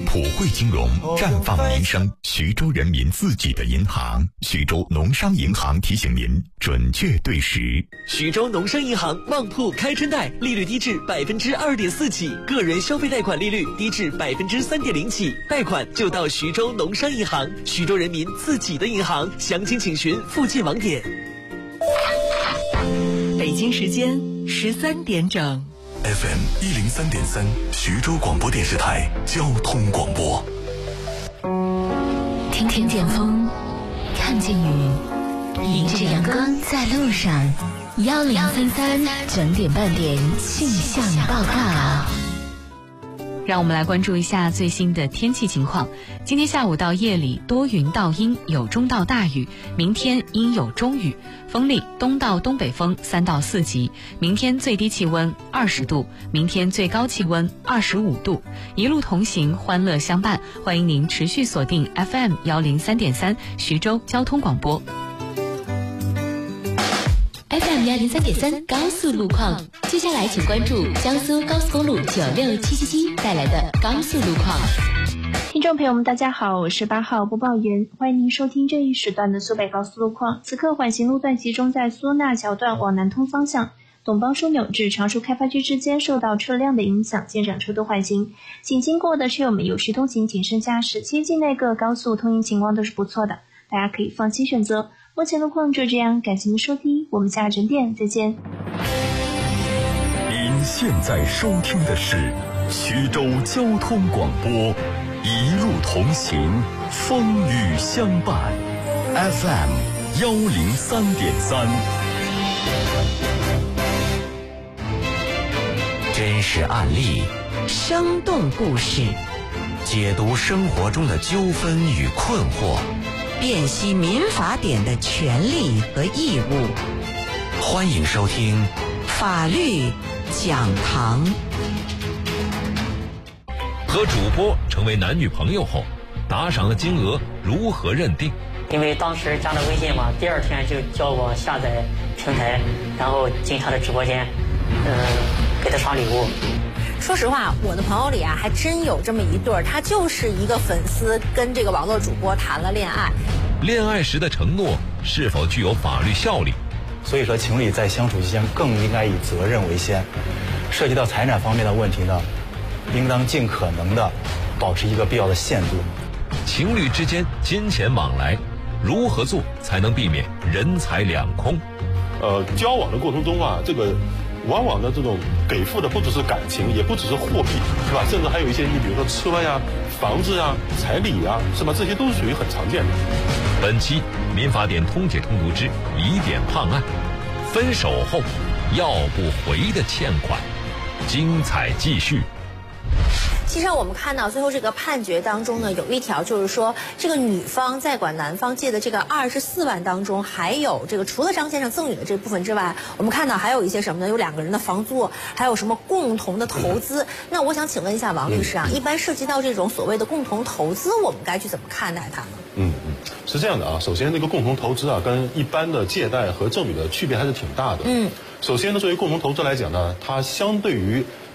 普惠金融，绽放民生，徐州人民自己的银行。徐州农商银行提醒您准确对时。 徐州农商银行旺铺开春贷，利率低至2.4%起，个人消费贷款利率低至3.0%起，贷款就到徐州农商银行，徐州人民自己的银行。详情请询附近网点。 北京时间13点整。 FM 103.3，徐州广播电视台交通广播。 听见风，看见雨，迎着阳光在路上。1033整点半点气象报告。 让我们来关注一下最新的天气情况。今天下午到夜里多云到阴，有中到大雨，明天阴有中雨，风力东到东北风3到4级，明天最低气温20度，明天最高气温25度。一路同行，欢乐相伴，欢迎您持续锁定 FM 103.3徐州交通广播。 FM 103.3高速路况，接下来请关注江苏高速公路96777带来的高速路况。 听众朋友们，大家好，我是8号播报员，欢迎您收听这一时段的苏北高速路况。此刻缓行路段集中在苏纳桥段往南通方向，董邦枢纽至常熟开发区之间受到车辆的影响，现场车多缓行。请经过的车友们有序通行，谨慎驾驶。其实境内各高速通行情况都是不错的，大家可以放心选择。目前路况就这样，感谢您收听，我们下整点再见。 您现在收听的是徐州交通广播，一路同行，风雨相伴。FM 103.3。 真实案例， 生动故事， 解读生活中的纠纷与困惑， 辨析民法典的权利和义务。 欢迎收听法律讲堂。 和主播成为男女朋友后，打赏的金额如何认定？ 因为当时加了微信嘛，第二天就叫我下载平台，然后进他的直播间，给他刷礼物。 说实话，我的朋友里啊，还真有这么一对儿，他就是一个粉丝跟这个网络主播谈了恋爱。 恋爱时的承诺是否具有法律效力？ 所以说，情侣在相处期间更应该以责任为先。涉及到财产方面的问题呢，应当尽可能的保持一个必要的限度。 情侣之间金钱往来，如何做才能避免人财两空？ 交往的过程中啊，这个往往的这种给付的不只是感情，也不只是货币，是吧？甚至还有一些，你比如说车呀、房子呀、彩礼呀，是吧？这些都是属于很常见的。 本期民法典通解通读之疑点判案，分手后要不回的欠款，精彩继续。 其实我们看到最后这个判决当中呢，有一条就是说，这个女方在管男方借的这个24万当中，还有这个除了张先生赠与的这部分之外，我们看到还有一些什么呢？有2个人的房租，还有什么共同的投资。那我想请问一下王律师啊，一般涉及到这种所谓的共同投资，我们该去怎么看待它呢？ 是这样的啊，首先这个共同投资啊，跟一般的借贷和赠与的区别还是挺大的。首先呢，作为共同投资来讲呢，它相对于